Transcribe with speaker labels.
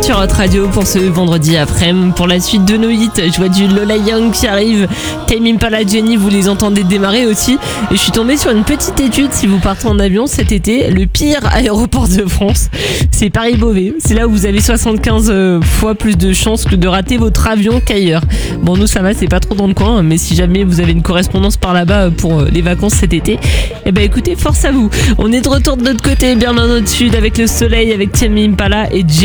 Speaker 1: sur Hot Radio pour ce vendredi après-midi. Pour la suite de nos hits, je vois du Lola Young qui arrive, Tame Impala, Jenny, vous les entendez démarrer aussi. Et je suis tombée sur une petite étude, si vous partez en avion cet été, le pire aéroport de France, c'est Paris-Beauvais. C'est là où vous avez 75 fois plus de chances que de rater votre avion qu'ailleurs. Bon, nous ça va, c'est pas trop dans le coin, mais si jamais vous avez une correspondance par là-bas pour les vacances cet été, eh ben écoutez, force à vous. On est de retour de notre côté, bien dans notre sud, avec le soleil, avec Tame Impala et Jenny.